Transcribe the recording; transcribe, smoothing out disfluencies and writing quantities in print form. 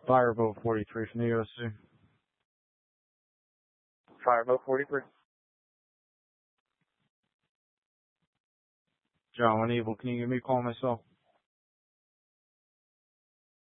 Fireboat 43 from the USC. Fireboat 43. John, when able, can you give me a call myself?